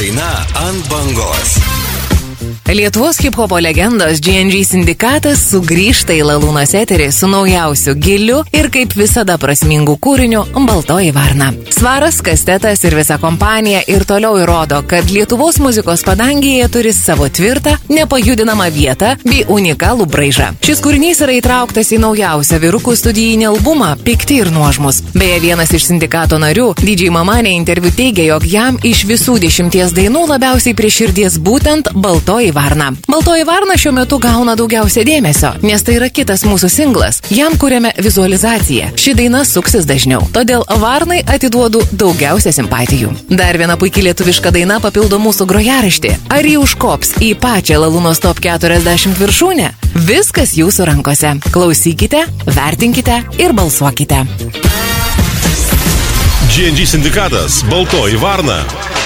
daina ant bangos. Lietuvos hip-hopo legendos GNG sindikatas sugrįžta į Lalūnos eterį su naujausiu giliu ir kaip visada prasmingu kūriniu Baltoji varna. Svaras, Kastetas ir visa kompanija ir toliau įrodo, kad Lietuvos muzikos padangėje turi savo tvirtą, nepajudinamą vietą bei unikalų braižą. Šis kūrinys yra įtrauktas į naujausią vyrukų studijinį albumą Pikti ir nuožmus. Beje, vienas iš sindikato narių, DJ Mamanė interviu teigia, jog jam iš visų 10 dainų labiausiai prie širdies būtent Baltoji varna. Baltoji varna šiuo metu gauna daugiausia dėmesio, nes tai yra kitas mūsų singlas. Jam kuriame vizualizaciją. Ši daina suksis dažniau, todėl varnai atiduodu daugiausia simpatijų. Dar viena puikiai lietuviška daina papildo mūsų grojaraštį. Ar jį užkops į pačią Lalūnos Top 40 viršūnę? Viskas jūsų rankose. Klausykite, vertinkite ir balsuokite. GNG sindikatas Baltoji varna.